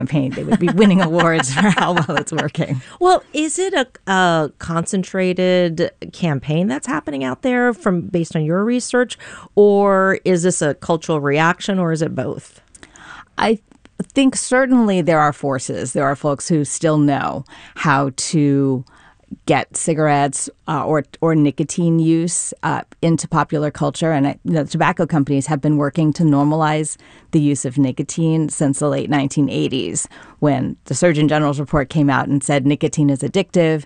campaign. They would be winning awards for how well it's working. Well, is it a concentrated campaign that's happening out there based on your research, or is this a cultural reaction, or is it both? I think certainly there are forces. There are folks who still know how to get cigarettes or nicotine use into popular culture. And tobacco companies have been working to normalize the use of nicotine since the late 1980s, when the Surgeon General's report came out and said nicotine is addictive.